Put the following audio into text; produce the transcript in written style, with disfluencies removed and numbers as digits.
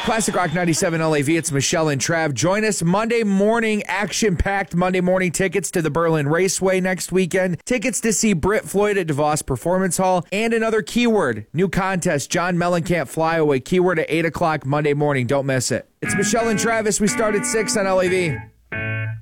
Classic Rock 97 LAV, it's Michelle and Trav. Join us Monday morning, action-packed Monday morning tickets to the Berlin Raceway next weekend, tickets to see Britt Floyd at DeVos Performance Hall, and another keyword, new contest, John Mellencamp Flyaway, keyword at 8 o'clock Monday morning. Don't miss it. It's Michelle and Travis. We start at 6 on LAV.